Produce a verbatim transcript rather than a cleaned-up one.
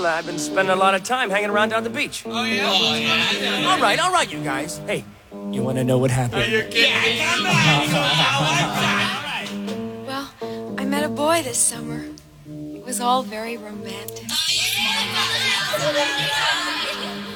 Well, I've been spending a lot of time hanging around down the beach. Oh, yeah? Oh, yeah. All right, all right, you guys. Hey, you want to know what happened? Are you kidding? Yeah, come on. Well, I met a boy this summer. It was all very romantic. Oh, yeah.